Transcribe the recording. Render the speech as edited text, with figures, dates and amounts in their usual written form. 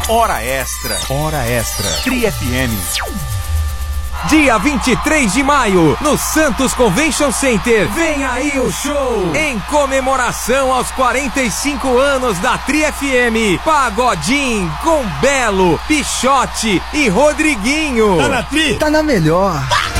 Hora Extra. Hora Extra. Tri FM. Dia 23 de maio, no Santos Convention Center, vem aí o show! Em comemoração aos 45 anos da Tri FM, Pagodinho com Belo, Pichote e Rodriguinho. Tá na Tri? Tá na melhor.